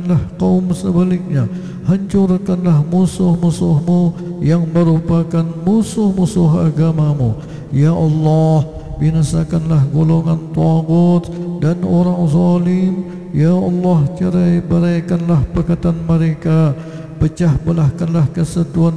Hancurkanlah kaum sebaliknya. Hancurkanlah musuh-musuhmu yang merupakan musuh-musuh agamamu. Ya Allah, binasakanlah golongan tagut dan orang zalim. Ya Allah, cerai-beraikanlah perkataan mereka. Pecah belahkanlah kesatuan